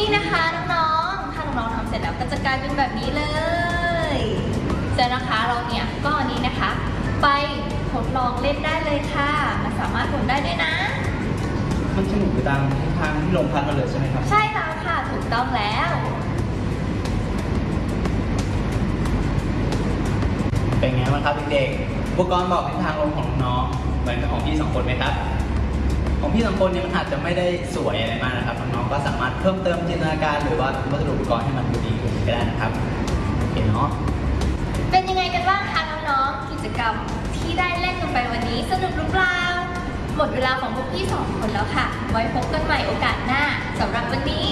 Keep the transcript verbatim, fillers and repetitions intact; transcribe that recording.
นี่นะคะน้องๆถ้าน้องๆทำเสร็จแล้วก็จะกลายเป็นแบบนี้เลยเสร็จนะคะเราเนี่ยก็อันนี้นะคะไปทดลองเล่นได้เลยค่ะมันสามารถหมุนได้ด้วยนะมันจะหมุนไปตามทิศทางที่ลมพัดมาเลยใช่ไหมครับใช่แล้วค่ะถูกต้องแล้วเป็นไงบ้างครับเด็กๆอุปกรณ์บอกทิศทางลมของน้องเหมือนกับของพี่สองคนไหมครับของพี่สองคนเนี่ยมันอาจจะไม่ได้สวยอะไรมากนะครับน้องๆก็สามารถเพิ่มเติมจินตนาการหรือว่าวัสดุอุปกรณ์ให้มันดูดีขึ้นก็ได้นะครับโอเคเนาะเป็นยังไงกันบ้างคะน้องๆกิจกรรมที่ได้เล่นกันไปวันนี้สนุกหรือเปล่าหมดเวลาของพวกพี่สองคนแล้วค่ะไว้พบกันใหม่โอกาสหน้าสำหรับวันนี้